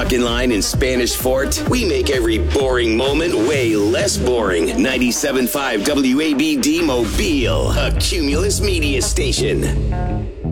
stuck in line in Spanish Fort? We make every boring moment way less boring. 97.5 WABD Mobile, a Cumulus media station.